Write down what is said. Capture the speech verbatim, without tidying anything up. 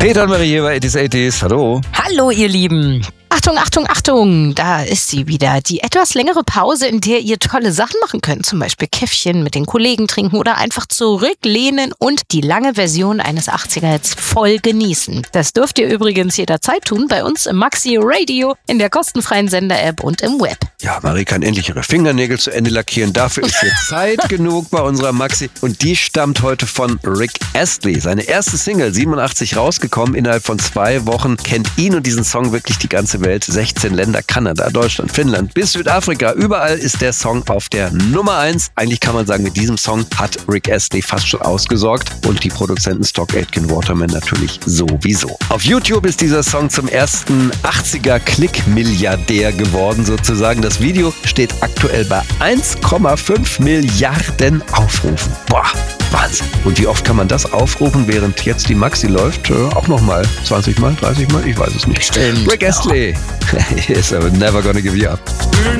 Peter und Marie hier bei eighties eighties. Hallo. Hallo, ihr Lieben. Achtung, Achtung, Achtung, da ist sie wieder. Die etwas längere Pause, in der ihr tolle Sachen machen könnt. Zum Beispiel Käffchen mit den Kollegen trinken oder einfach zurücklehnen und die lange Version eines achtziger-Hits voll genießen. Das dürft ihr übrigens jederzeit tun bei uns im Maxi Radio, in der kostenfreien Sender-App und im Web. Ja, Marie kann endlich ihre Fingernägel zu Ende lackieren. Dafür ist jetzt Zeit genug bei unserer Maxi. Und die stammt heute von Rick Astley. Seine erste Single, siebenundachtzig, rausgekommen. Innerhalb von zwei Wochen kennt ihn und diesen Song wirklich die ganze Welt. sechzehn Länder, Kanada, Deutschland, Finnland bis Südafrika. Überall ist der Song auf der Nummer eins. Eigentlich kann man sagen, mit diesem Song hat Rick Astley fast schon ausgesorgt. Und die Produzenten Stock Aitken Waterman natürlich sowieso. Auf YouTube ist dieser Song zum ersten achtziger-Klick-Milliardär geworden sozusagen. Das Video steht aktuell bei eins Komma fünf Milliarden Aufrufen. Boah, Wahnsinn. Und wie oft kann man das aufrufen, während jetzt die Maxi läuft? Äh, auch nochmal zwanzig Mal, dreißig Mal? Ich weiß es nicht. Stimmt. Rick Astley. Yes, I'm never gonna give you up.